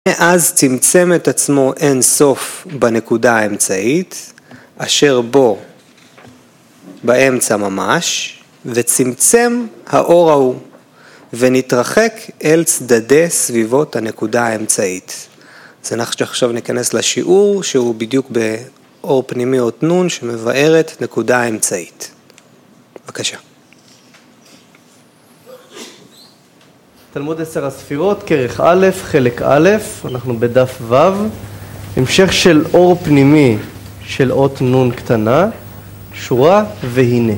אז צמצם את עצמו אין סוף בנקודה האמצעית, אשר בו באמצע ממש, וצמצם האור ההוא, ונתרחק אל צדדי סביבות הנקודה האמצעית. אז אנחנו עכשיו ניכנס לשיעור שהוא בדיוק באור פנימי אות נון שמבארת נקודה האמצעית. בבקשה. תלמוד 10 הספירות, כרך א', חלק א', אנחנו בדף ו', המשך של אור פנימי של אות נון קטנה, שורה והנה.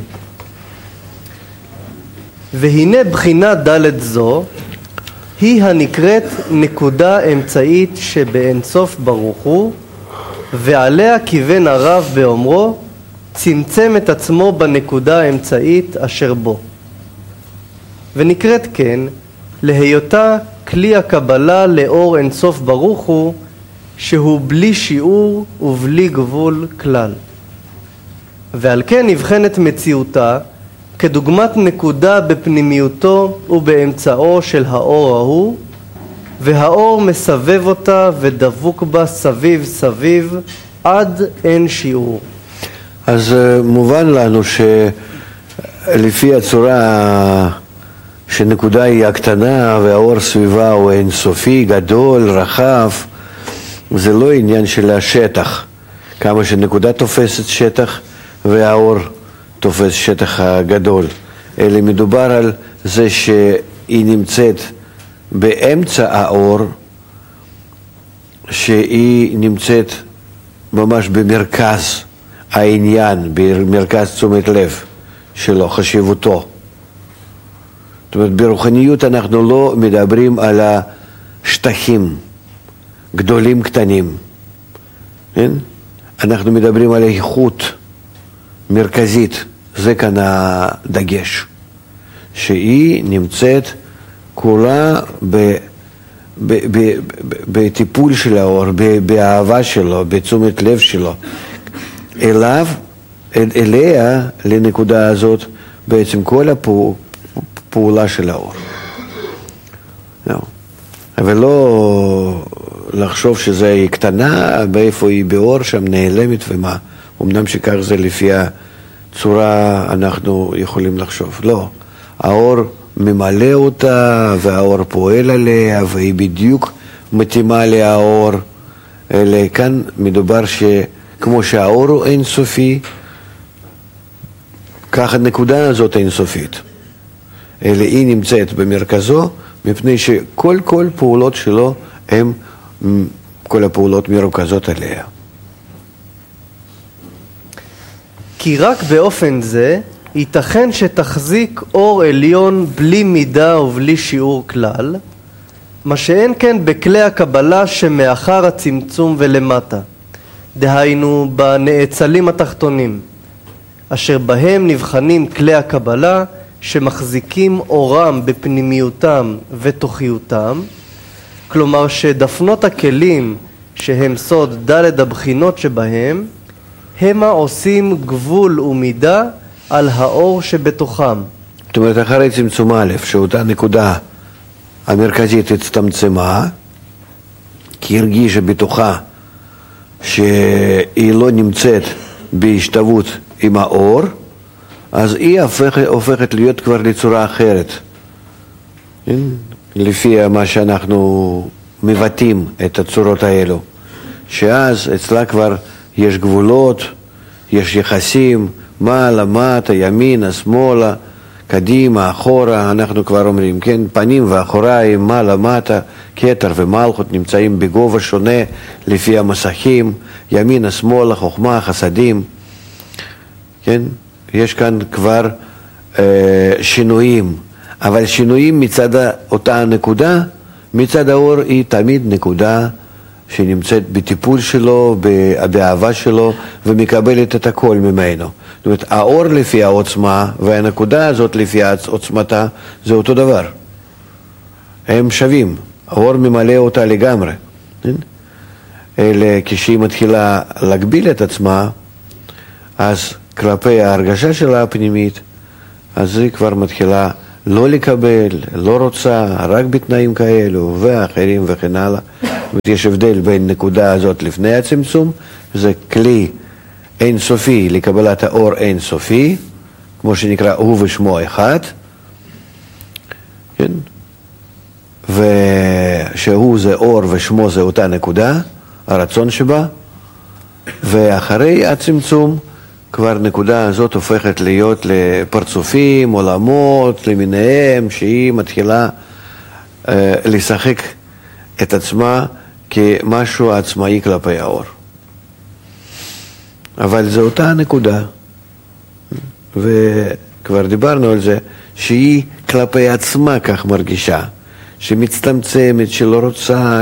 והנה בחינה ד' זו, היא הנקראת נקודה אמצעית שבאין סוף ברוך הוא, ועליה כיוון הרב באומרו, צמצם את עצמו בנקודה האמצעית אשר בו. ונקראת כן, להיותה כלי הקבלה לאור אין סוף ברוך הוא, שהוא בלי שיעור ובלי גבול כלל. ועל כן נבחנת מציאותה כדוגמת נקודה בפנימיותו ובאמצעו של האור ההוא, והאור מסבב אותה ודבוק בה סביב סביב עד אין שיעור. אז מובן לנו שלפי הצורה שנקודה היא הקטנה והאור סביבה הוא אינסופי, גדול, רחב, זה לא עניין של השטח, כמה שנקודה תופסת שטח והאור תופס שטח הגדול, אלא מדובר על זה שהיא נמצאת באמצע האור, שהיא נמצאת ממש במרכז העניין, במרכז תשומת לב שלו, חשיבותו. זאת אומרת, ברוחניות אנחנו לא מדברים על השטחים גדולים קטנים, כן? אנחנו מדברים על איכות מרכזית, זה כאן הדגש, שהיא נמצאת כולה בטיפול של האור, באהבה שלו, בתשומת לב שלו, אליה, לנקודה הזאת, בעצם כל הפעולה של האור. אבל לא לחשוב שזה היא קטנה, באיפה היא באור, שם נעלמת ומה. אמנם שכך זה לפי הצורה אנחנו יכולים לחשוב. לא, האור ממלא אותה והאור פועל עליה והיא בדיוק מתאימה לאור. אלא כאן מדובר שכמו שהאור הוא אינסופי, ככה הנקודה הזאת אינסופית. אלא היא נמצאת במרכזו, מפני שכל פעולות שלו הם כל הפעולות מרוכזות עליה. כי רק באופן זה ייתכן שתחזיק אור עליון בלי מידה ובלי שיעור כלל, מה שאין כן בכלי הקבלה שמאחר הצמצום ולמטה, דהיינו בנאצלים התחתונים, אשר בהם נבחנים כלי הקבלה שמחזיקים אורם בפנימיותם ותוכיותם, כלומר שדפנות הכלים שהם סוד ד' הבחינות שבהם, המה עושים גבול ומידה על האור שבתוכם. זאת אומרת, אחרי צמצום א', שאותה נקודה המרכזית הצטמצמה, כי הרגישה בתוכה שהיא לא נמצאת בהשתוות עם האור, אז היא הופכת להיות כבר לצורה אחרת. לפי מה שאנחנו מבטאים את הצורות האלו. שאז אצלה כבר יש גבולות, יש יחסים, מעלה, מטה, ימינה, שמאלה, קדימה, אחורה, אנחנו כבר אומרים, כן, פנים ואחוריים, מעלה, מטה, כתר ומלכות נמצאים בגובה שונה לפי המסכים, ימינה, שמאלה, חוכמה, חסדים, כן, יש כאן כבר שינויים, אבל שינויים מצד אותה נקודה, מצד האור היא תמיד נקודה שנמצאת בטיפול שלו, באהבה שלו, ומקבלת את הכל ממנו. זאת אומרת, האור לפי העוצמה, והנקודה הזאת לפי עוצמתה, זה אותו דבר. הם שווים. האור ממלא אותה לגמרי. אלא כשהיא מתחילה להגביל את עצמה, אז כלפי ההרגשה שלה הפנימית, אז היא כבר מתחילה לא לקבל, לא רוצה, רק בתנאים כאלו ואחרים וכן הלאה. יש הבדל בין נקודה הזאת לפני הצמצום, זה כלי אינסופי לקבלת האור אינסופי, כמו שנקרא הוא ושמו אחד, כן? ושהוא זה אור ושמו זה אותה נקודה, הרצון שבה, ואחרי הצמצום כבר נקודה הזאת הופכת להיות לפרצופים, עולמות, למיניהם, שהיא מתחילה לשחק את עצמה כמשהו עצמאי כלפי האור. אבל זו אותה נקודה, וכבר דיברנו על זה, שהיא כלפי עצמה כך מרגישה, שמצטמצמת, שלא רוצה,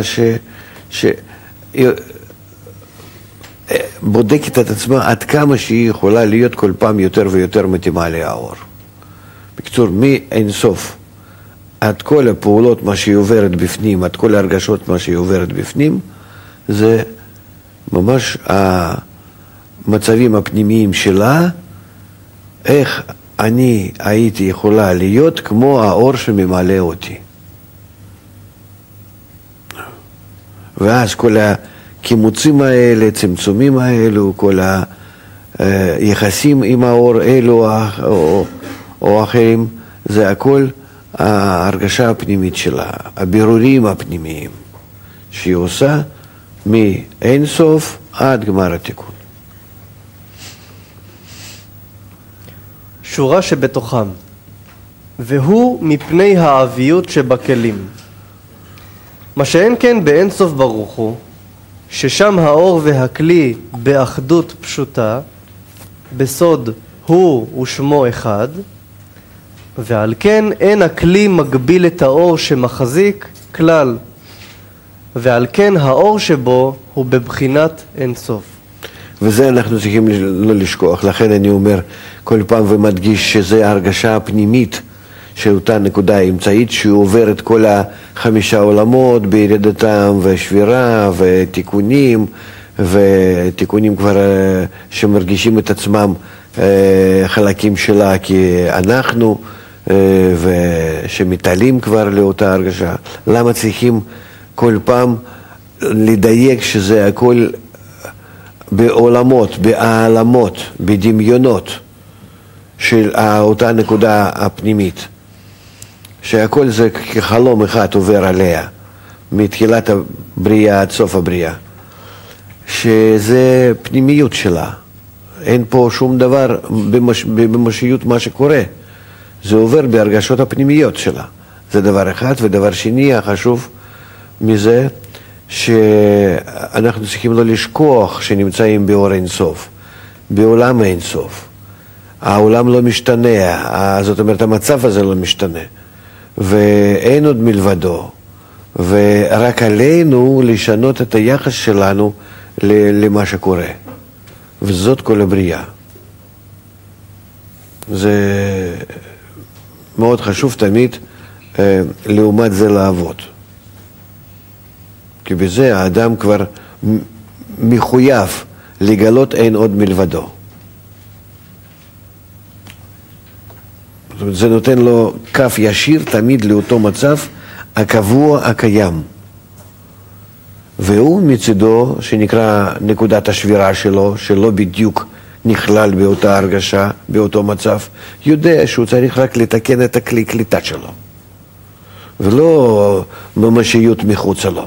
בודקת את עצמה עד כמה שהיא יכולה להיות כל פעם יותר ויותר מתאימה לאור. בקיצור, מאינסוף עד כל הפעולות מה שהיא עוברת בפנים, עד כל ההרגשות מה שהיא עוברת בפנים, זה ממש המצבים הפנימיים שלה, איך אני הייתי יכולה להיות כמו האור שממלא אותי. ואז כל הקימוצים האלה, צמצומים האלו, כל היחסים עם האור אלו או אחרים, זה הכל ההרגשה הפנימית שלה, הבירורים הפנימיים שהיא עושה מאין סוף עד גמר התיקון. שורה שבתוכם, והוא מפני העביות שבכלים. מה שאין כן באין סוף ברוך הוא, ששם האור והכלי באחדות פשוטה, בסוד הוא ושמו אחד, ועל כן אין הכלי מגביל את האור שמחזיק כלל, ועל כן האור שבו הוא בבחינת אין סוף. וזה אנחנו צריכים לא לשכוח, לכן אני אומר כל פעם ומדגיש שזה ההרגשה הפנימית של אותה נקודה האמצעית שהוא עובר את כל 5 עולמות בירידתם ושבירה ותיקונים כבר שמרגישים את עצמם חלקים שלה כאנחנו ושמתעלים כבר לאותה הרגשה. למה צריכים כל פעם לדייק שזה הכל בעולמות, בעלמות, בדמיונות של אותה נקודה הפנימית, שהכל זה כחלום אחד עובר עליה מתחילת הבריאה עד סוף הבריאה, שזה פנימיות שלה, אין פה שום דבר בממשיות מה שקורה, זה עובר בהרגשות הפנימיות שלה. זה דבר אחד. ודבר שני החשוב מזה, שאנחנו צריכים לא לשכוח שנמצאים באור אינסוף, בעולם אינסוף. העולם לא משתנה, זאת אומרת המצב הזה לא משתנה, ואין עוד מלבדו, ורק עלינו לשנות את היחס שלנו למה שקורה, וזאת כל הבריאה. זה מאוד חשוב תמיד לעומת זה לעבוד, כי בזה האדם כבר מחויב לגלות אין עוד מלבדו. זה נותן לו קו ישיר תמיד לאותו מצב הקבוע הקיים, והוא מצידו שנקרא נקודת השבירה שלו, שלא בדיוק נכלל באותה הרגשה, באותו מצב, יודע שהוא צריך רק לתקן את הכלי קליטה שלו ולא ממשיות מחוץ לו.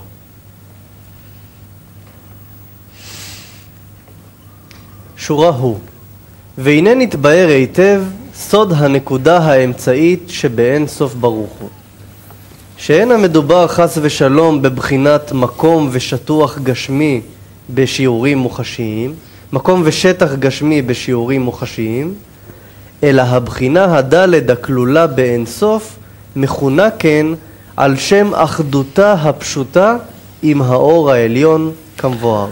שורה הוא, והנה נתבהר היטב סוד הנקודה האמצעית שבאין סוף ברוך הוא, שאין המדובר חס ושלום בבחינת מקום ושטוח גשמי בשיעורים מוחשיים, מקום ושטח גשמי בשיעורים מוחשיים, אלא הבחינה הדלת הכלולה באין סוף מכונה כן על שם אחדותה הפשוטה עם האור העליון כמבואר.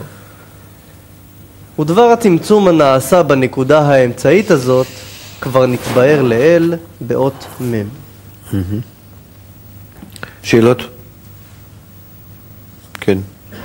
ודבר הצמצום הנעשה בנקודה האמצעית הזאת כבר נתבהר לאל באות מם. שאלות? כן.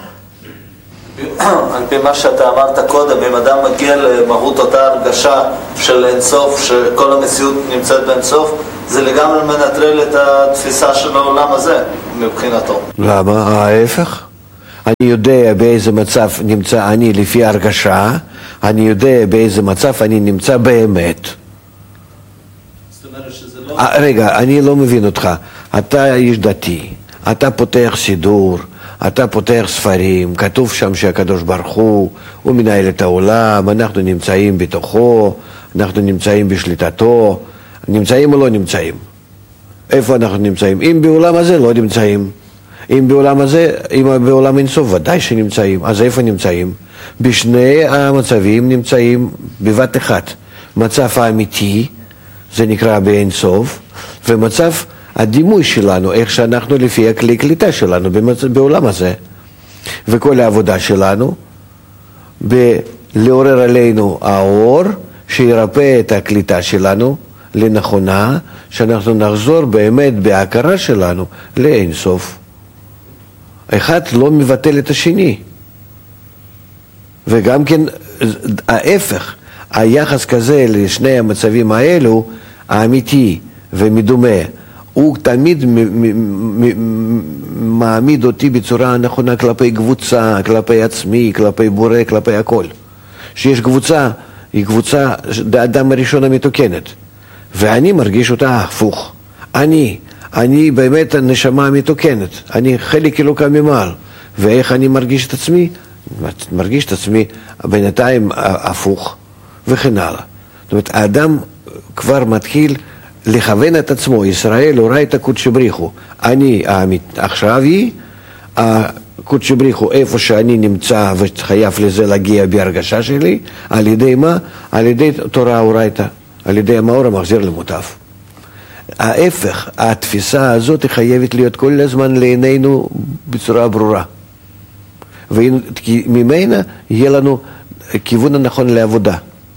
על פי מה שאתה אמרת קודם, אם אדם מגיע למהות אותה הרגשה של אינסוף, שכל המציאות נמצאת באינסוף, זה לגמרי מנטרל את התפיסה של העולם הזה מבחינתו. למה? ההפך. אני יודע באיזה מצב נמצא אני לפי הרגשה, אני יודע באיזה מצב אני נמצא באמת. זאת אומרת שזה לא... רגע, אני לא מבין אותך. אתה איש דתי, אתה פותח סידור, אתה פותח ספרים, כתוב שם שהקדוש ברוך הוא מנהל את העולם, אנחנו נמצאים בתוכו, אנחנו נמצאים בשליטתו, נמצאים או לא נמצאים? איפה אנחנו נמצאים? אם בעולם הזה לא נמצאים, אם בעולם הזה, אם בעולם אינסוף ודאי שנמצאים, אז איפה נמצאים? בשני המצבים נמצאים בבת אחת. מצב האמיתי, זה נקרא באינסוף, ומצב הדימוי שלנו, איך שאנחנו לפי הכלי קליטה שלנו בעולם הזה. וכל העבודה שלנו, לעורר עלינו האור, שירפא את הקליטה שלנו לנכונה, שאנחנו נחזור באמת בהכרה שלנו לאינסוף. אחד לא מבטל את השני. וגם כן ההפך, היחס כזה לשני המצבים האלו, האמיתי ומדומה, הוא תמיד מעמיד אותי בצורה הנכונה כלפי קבוצה, כלפי עצמי, כלפי בורא, כלפי הכל. שיש קבוצה, היא קבוצה, האדם הראשון המתוקנת, ואני מרגיש אותה הפוך. אני באמת הנשמה המתוקנת, אני חלק אלוקה ממעל. ואיך אני מרגיש את עצמי? מרגיש את עצמי בינתיים הפוך, וכן הלאה. זאת אומרת, האדם כבר מתחיל לכוון את עצמו, ישראל אורייתא קודשא בריחו. אני עכשיו היא, הקודשא בריחו איפה שאני נמצא וחייב לזה להגיע בהרגשה שלי, על ידי מה? על ידי תורה אורייתא, על ידי המאור המחזיר למוטב. ההפך, התפיסה הזאת חייבת להיות כל הזמן לעינינו בצורה ברורה. וממנה יהיה לנו כיוון הנכון לעבודה.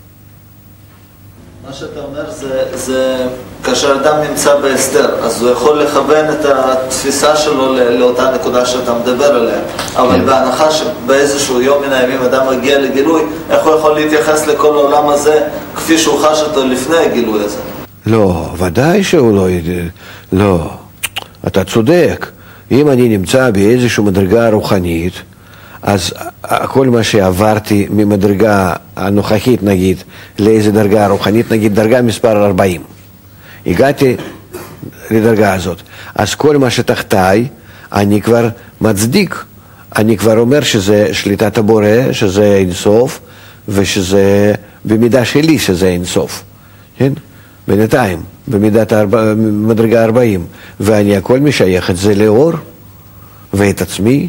מה שאתה אומר זה כאשר אדם נמצא בהסתר, אז הוא יכול לכוון את התפיסה שלו לאותה נקודה שאתה מדבר עליה. אבל בהנחה שבאיזשהו יום מן הימים אדם מגיע לגילוי, איך הוא יכול להתייחס לכל העולם הזה כפי שהוא חש אותו לפני הגילוי הזה? לא, ודאי שהוא לא... לא, אתה צודק. אם אני נמצא באיזושהי מדרגה רוחנית, אז כל מה שעברתי ממדרגה הנוכחית, נגיד, לאיזו דרגה רוחנית, נגיד דרגה מספר 40. הגעתי לדרגה הזאת. אז כל מה שתחתיי, אני כבר מצדיק. אני כבר אומר שזה שליטת הבורא, שזה אינסוף, ושזה במידה שלי שזה אינסוף. כן? בינתיים, במידת מדרגה 40. ואני הכל משייך את זה לאור, ואת עצמי,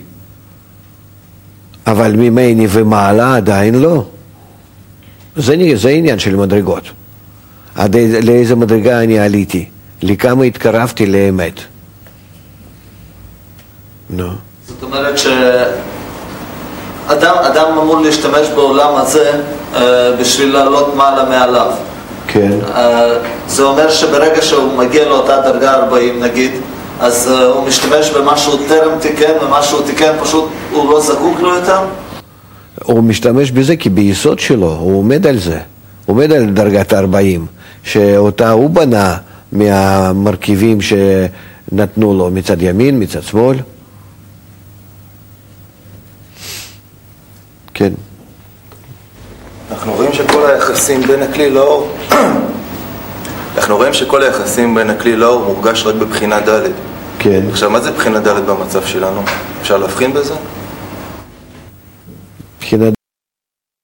אבל ממני ומעלה עדיין לא. זה עניין של מדרגות. עד לאיזה מדרגה אני עליתי, לכמה התקרבתי לאמת. נו. זאת אומרת שאדם אמור להשתמש בעולם הזה בשביל לעלות מעלה מעליו. כן. זה אומר שברגע שהוא מגיע לאותה דרגה 40 נגיד, אז הוא משתמש במה שהוא טרם תיקן, ומה שהוא תיקן פשוט הוא לא זקוק לו יותר? הוא משתמש בזה כי ביסוד שלו, הוא עומד על זה. הוא עומד על דרגת 40, שאותה הוא בנה מהמרכיבים שנתנו לו מצד ימין, מצד שמאל. כן. אנחנו רואים שכל היחסים בין הכלי לאור מורגש רק בבחינה ד'. כן. עכשיו, מה זה בחינה ד' במצב שלנו? אפשר להבחין בזה? בחינה